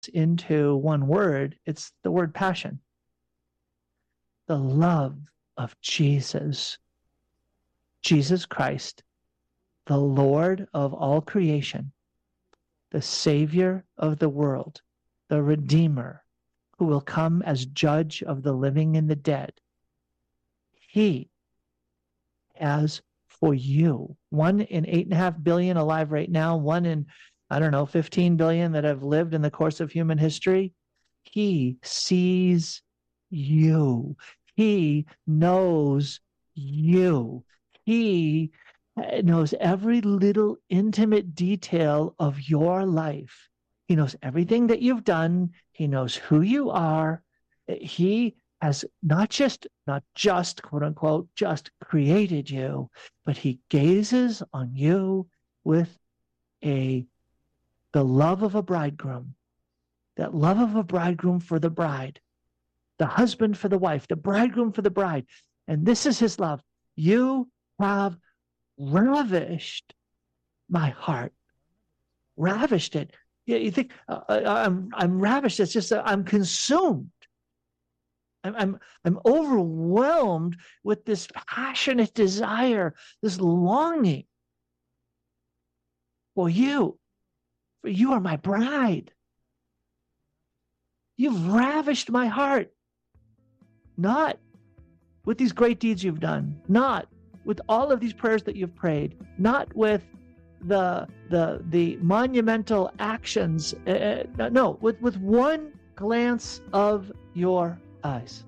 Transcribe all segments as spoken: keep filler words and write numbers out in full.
into one word, it's the word passion. The love of Jesus, Jesus Christ, the Lord of all creation, the Savior of the world, the Redeemer, who will come as judge of the living and the dead. He has for you, one in eight and a half billion alive right now, one in, I don't know, fifteen billion that have lived in the course of human history. He sees you. He knows you. He knows every little intimate detail of your life. He knows everything that you've done. He knows who you are. He has not just, not just, quote unquote, just created you, but he gazes on you with a, the love of a bridegroom, that love of a bridegroom for the bride, the husband for the wife, the bridegroom for the bride. And this is his love. You have ravished my heart, ravished it. Yeah, you think uh, I'm I'm ravished? It's just uh, I'm consumed. I'm I'm I'm overwhelmed with this passionate desire, this longing for you. For you are my bride. You've ravished my heart, not with these great deeds you've done, not with all of these prayers that you've prayed, not with the the the monumental actions. Uh, no, with with one glance of your eyes.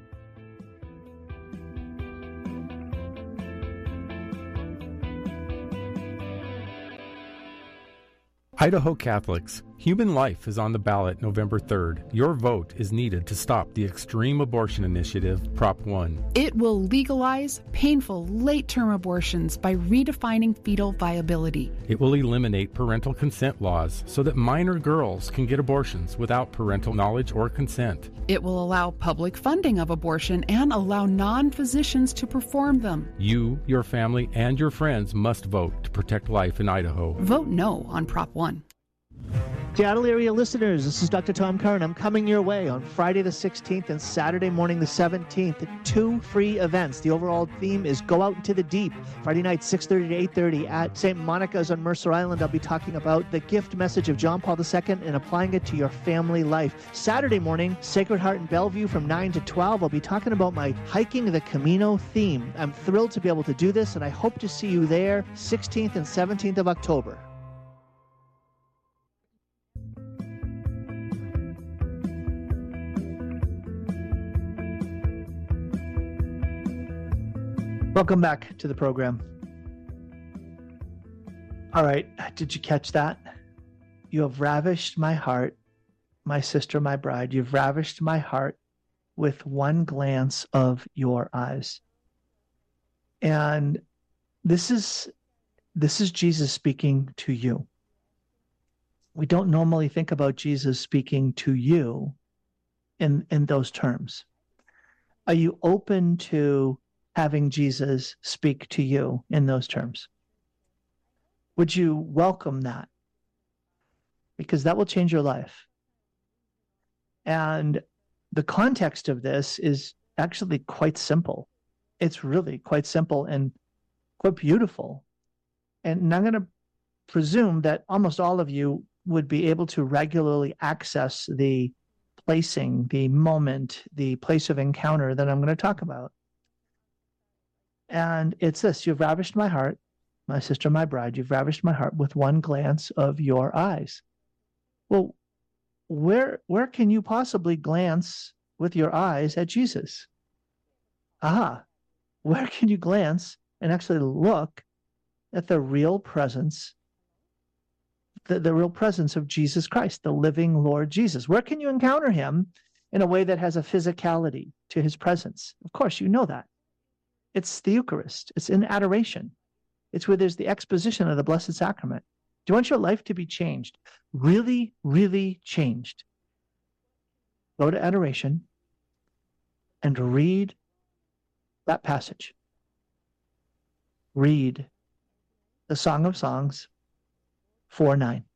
Idaho Catholics, human life is on the ballot November third. Your vote is needed to stop the Extreme Abortion Initiative, Prop one. It will legalize painful late-term abortions by redefining fetal viability. It will eliminate parental consent laws so that minor girls can get abortions without parental knowledge or consent. It will allow public funding of abortion and allow non-physicians to perform them. You, your family, and your friends must vote to protect life in Idaho. Vote no on Prop one. Seattle area listeners, this is Doctor Tom Curran. I'm coming your way on Friday the sixteenth and Saturday morning the seventeenth. Two free events. The overall theme is Go Out into the Deep. Friday night, six thirty to eight thirty at Saint Monica's on Mercer Island. I'll be talking about the gift message of John Paul the Second and applying it to your family life. Saturday morning, Sacred Heart in Bellevue from nine to twelve. I'll be talking about my Hiking the Camino theme. I'm thrilled to be able to do this, and I hope to see you there sixteenth and seventeenth of October. Welcome back to the program. All right, did you catch that? You have ravished my heart, my sister, my bride. You've ravished my heart with one glance of your eyes. And this is this is Jesus speaking to you. We don't normally think about Jesus speaking to you in, in those terms. Are you open to having Jesus speak to you in those terms? Would you welcome that? Because that will change your life. And the context of this is actually quite simple. It's really quite simple and quite beautiful. And I'm going to presume that almost all of you would be able to regularly access the placing, the moment, the place of encounter that I'm going to talk about. And it's this: you've ravished my heart, my sister, my bride, you've ravished my heart with one glance of your eyes. Well, where where can you possibly glance with your eyes at Jesus? Ah, where can you glance and actually look at the real presence, the, the real presence of Jesus Christ, the living Lord Jesus? Where can you encounter him in a way that has a physicality to his presence? Of course, you know that. It's the Eucharist. It's in adoration. It's where there's the exposition of the Blessed Sacrament. Do you want your life to be changed? Really, really changed? Go to adoration and read that passage. Read the Song of Songs four nine.